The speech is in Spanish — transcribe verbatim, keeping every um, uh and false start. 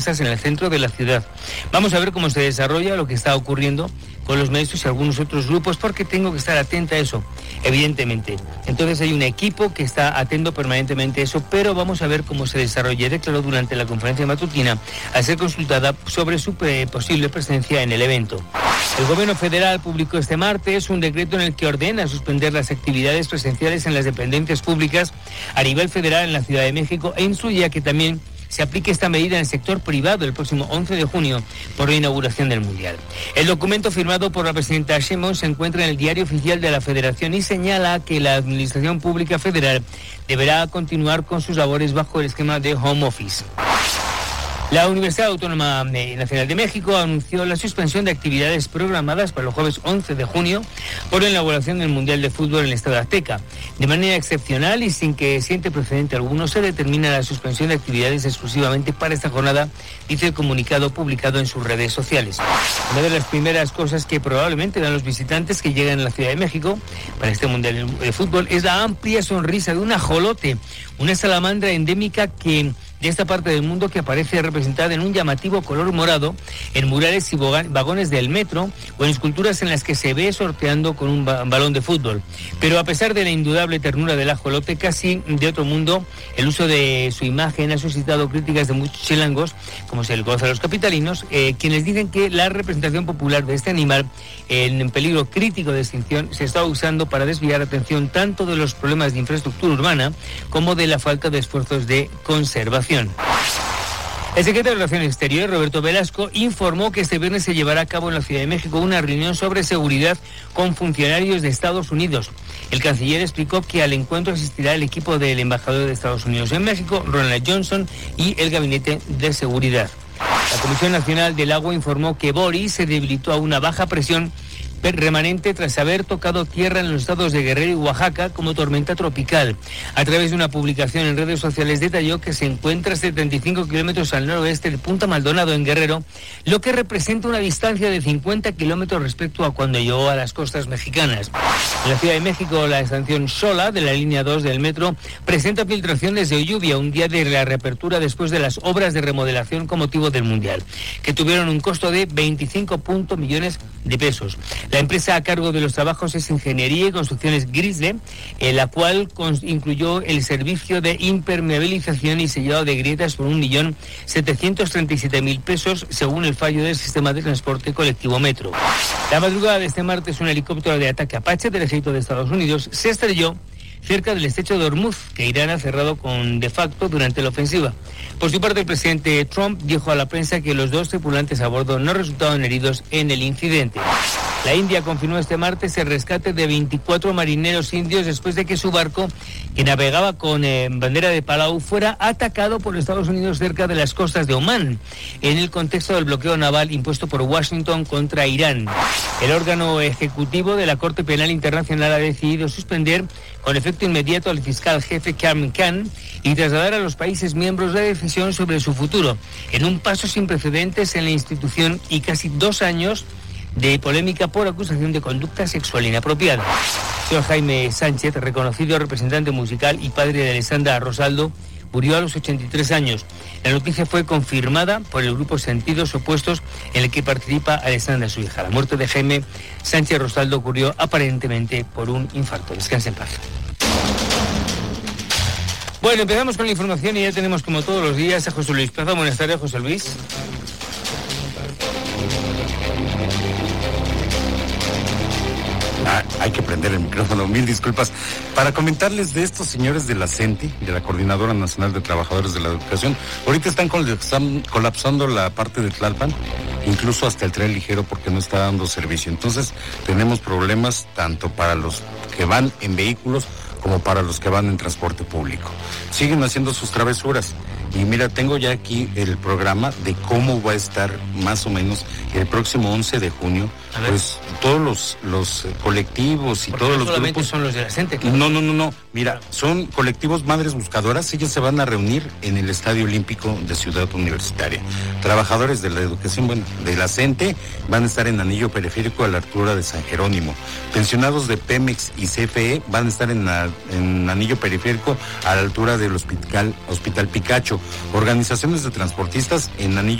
en el centro de la ciudad. Vamos a ver cómo se desarrolla lo que está ocurriendo con los maestros y algunos otros grupos, porque tengo que estar atenta a eso, evidentemente. Entonces hay un equipo que está atento permanentemente a eso, pero vamos a ver cómo se desarrolla. Declaró durante la conferencia matutina al ser consultada sobre su eh, posible presencia en el evento. El gobierno federal publicó este martes un decreto en el que ordena suspender las actividades presenciales en las dependencias públicas a nivel federal en la Ciudad de México e instruye a que también se aplique esta medida en el sector privado el próximo once de junio por la inauguración del Mundial. El documento firmado por la presidenta Sheinbaum se encuentra en el Diario Oficial de la Federación y señala que la Administración Pública Federal deberá continuar con sus labores bajo el esquema de home office. La Universidad Autónoma Nacional de México anunció la suspensión de actividades programadas para el jueves once de junio por la inauguración del Mundial de Fútbol en el Estadio Azteca. De manera excepcional y sin que siente precedente alguno, se determina la suspensión de actividades exclusivamente para esta jornada, dice el comunicado publicado en sus redes sociales. Una de las primeras cosas que probablemente dan los visitantes que llegan a la Ciudad de México para este Mundial de Fútbol es la amplia sonrisa de un ajolote, una salamandra endémica que de esta parte del mundo que aparece representada en un llamativo color morado en murales y vagones del metro o en esculturas en las que se ve sorteando con un ba- balón de fútbol. Pero a pesar de la indudable ternura del ajolote, casi de otro mundo, el uso de su imagen ha suscitado críticas de muchos chilangos, como se le conoce a los capitalinos, eh, quienes dicen que la representación popular de este animal en peligro crítico de extinción se está usando para desviar atención tanto de los problemas de infraestructura urbana como de la falta de esfuerzos de conservación. El secretario de Relaciones Exteriores, Roberto Velasco, informó que este viernes se llevará a cabo en la Ciudad de México una reunión sobre seguridad con funcionarios de Estados Unidos. El canciller explicó que al encuentro asistirá el equipo del embajador de Estados Unidos en México, Ronald Johnson, y el Gabinete de Seguridad. La Comisión Nacional del Agua informó que Boris se debilitó a una baja presión remanente tras haber tocado tierra en los estados de Guerrero y Oaxaca como tormenta tropical. A través de una publicación en redes sociales detalló que se encuentra a setenta y cinco kilómetros al noroeste de Punta Maldonado en Guerrero, lo que representa una distancia de cincuenta kilómetros respecto a cuando llegó a las costas mexicanas. En la Ciudad de México, la estación Xola de la línea dos del metro presenta filtraciones de lluvia un día de la reapertura después de las obras de remodelación con motivo del Mundial, que tuvieron un costo de veinticinco millones de pesos. La empresa a cargo de los trabajos es Ingeniería y Construcciones Grisle, en la cual incluyó el servicio de impermeabilización y sellado de grietas por un millón setecientos treinta y siete mil pesos, según el fallo del sistema de transporte colectivo Metro. La madrugada de este martes, un helicóptero de ataque Apache del ejército de Estados Unidos se estrelló cerca del estrecho de Hormuz, que Irán ha cerrado con de facto durante la ofensiva. Por su parte, el presidente Trump dijo a la prensa que los dos tripulantes a bordo no resultaron heridos en el incidente. La India confirmó este martes el rescate de veinticuatro marineros indios después de que su barco, que navegaba con eh, bandera de Palau, fuera atacado por Estados Unidos cerca de las costas de Omán, en el contexto del bloqueo naval impuesto por Washington contra Irán. El órgano ejecutivo de la Corte Penal Internacional ha decidido suspender con efecto inmediato al fiscal jefe Karim Khan y trasladar a los países miembros la decisión sobre su futuro, en un paso sin precedentes en la institución y casi dos años de polémica por acusación de conducta sexual inapropiada. Señor Jaime Sánchez, reconocido representante musical y padre de Alessandra Rosaldo, murió a los ochenta y tres años. La noticia fue confirmada por el grupo Sentidos Opuestos, en el que participa Alessandra, su hija. La muerte de Jaime Sánchez Rosaldo ocurrió aparentemente por un infarto. Descanse en paz. Bueno, empezamos con la información y ya tenemos, como todos los días, a José Luis Plaza. Buenas tardes, José Luis. Ah, hay que prender el micrófono, mil disculpas. Para comentarles de estos señores de la CENTI, de la Coordinadora Nacional de Trabajadores de la Educación, ahorita están colapsando la parte de Tlalpan, incluso hasta el tren ligero, porque no está dando servicio. Entonces tenemos problemas tanto para los que van en vehículos como para los que van en transporte público. Siguen haciendo sus travesuras. Y mira, tengo ya aquí el programa de cómo va a estar más o menos el próximo once de junio. Pues todos los, los colectivos y porque todos no los solamente grupos... son los de la CENTE. Claro. No, no, no, no. Mira, son colectivos Madres Buscadoras. Ellos se van a reunir en el Estadio Olímpico de Ciudad Universitaria. Trabajadores de la educación, bueno, de la CENTE van a estar en Anillo Periférico a la altura de San Jerónimo. Pensionados de Pemex y C F E van a estar en, la, en Anillo Periférico a la altura del Hospital, Hospital Picacho. organizaciones de transportistas en anillo